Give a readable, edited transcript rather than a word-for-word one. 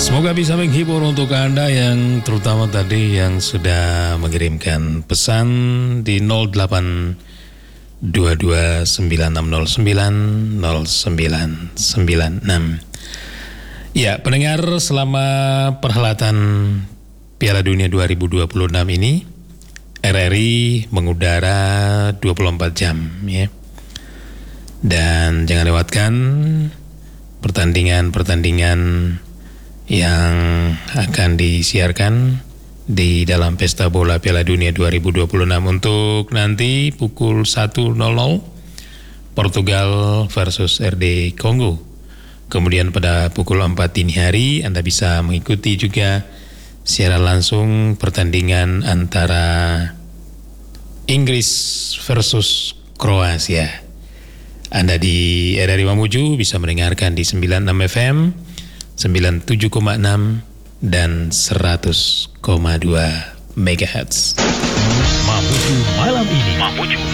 Semoga bisa menghibur untuk Anda yang terutama tadi yang sudah mengirimkan pesan di 082296090996. Ya, pendengar, selama perhelatan Piala Dunia 2026 ini RRI mengudara 24 jam ya. Dan jangan lewatkan pertandingan-pertandingan yang akan disiarkan di dalam Pesta Bola Piala Dunia 2026 untuk nanti pukul 1.00 Portugal versus RD Kongo. Kemudian pada pukul 4 dini hari Anda bisa mengikuti juga secara langsung pertandingan antara Inggris versus Kroasia. Anda di RRI Mamuju bisa mendengarkan di 96 FM, 97,6 dan 100,2 MHz. Mamuju malam ini.